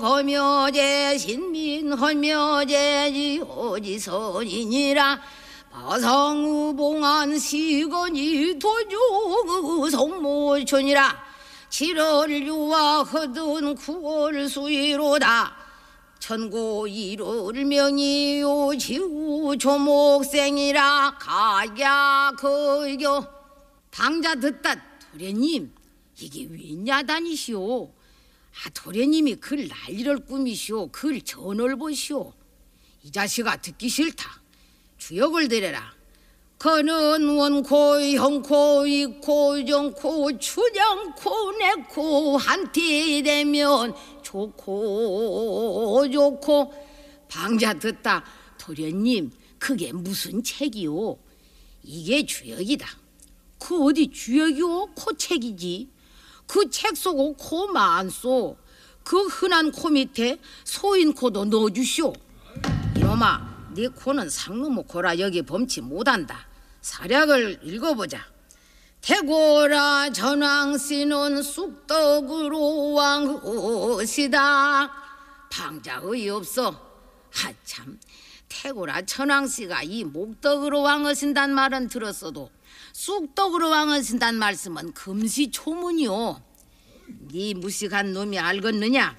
거묘제 신민헐묘제지 어지선이니라 바상우봉한 시건이 도주 성모촌이라 7월 유화허든 9월 수위로다 천고 1월 명이요 지우 조목생이라 가야 거교 방자 듣다 도련님 이게 웬 야단이시오. 도련님이 글 난리를 꾸미시오. 글 전을 보시오. 이 자식아 듣기 싫다. 주역을 드려라. 거는 원코 형코 이코 정코 추정코 내코 한티 되면 좋고 방자 듣다 도련님 그게 무슨 책이오. 이게 주역이다. 그 어디 주역이오 코 책이지. 그 책 속고 코 많소. 그 흔한 코 밑에 소인 코도 넣어주시오. 이놈아 네 코는 상놈의 코라 여기 범치 못한다. 사략을 읽어보자. 태고라 전왕씨는 쑥떡으로 왕것이다. 방자의 없어. 참 태고라 천왕씨가 이 목떡으로 왕하신단 말은 들었어도 쑥떡으로 왕하신단 말씀은 금시초문이요. 네 무식한 놈이 알겠느냐.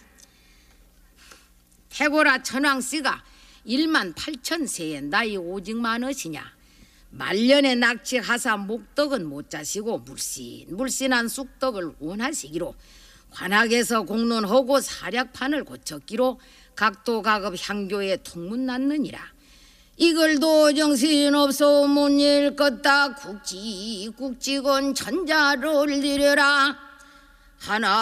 태고라 천왕씨가 18,000세에 나이 오직 많으시냐. 말년에 낙치하사 목떡은 못 자시고 물씬한 쑥떡을 원하시기로 관악에서 공론하고 사략판을 고쳤기로 각도각업 향교에 통문났느니라. 이글도 정신없어 못 읽었다. 국지건 천자를 드려라. 하나